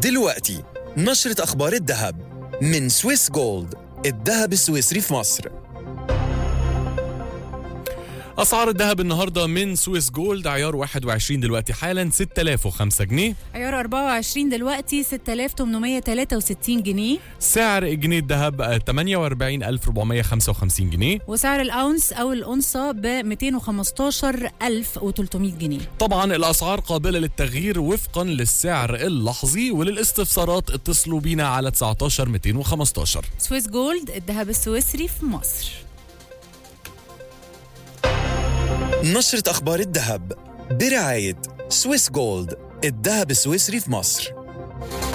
دلوقتي نشرة أخبار الذهب من سويس جولد، الذهب السويسري في مصر. أسعار الذهب النهاردة من سويس جولد: عيار 21 دلوقتي حالا 6005 جنيه، عيار 24 دلوقتي 6863 جنيه، سعر جنيه الذهب 48455 جنيه، وسعر الأونس أو الأونصة ب 215300 جنيه. طبعا الأسعار قابلة للتغيير وفقا للسعر اللحظي، وللاستفسارات اتصلوا بينا على 19 215. سويس جولد، الذهب السويسري في مصر. نشرة أخبار الذهب برعاية سويس جولد، الذهب السويسري في مصر.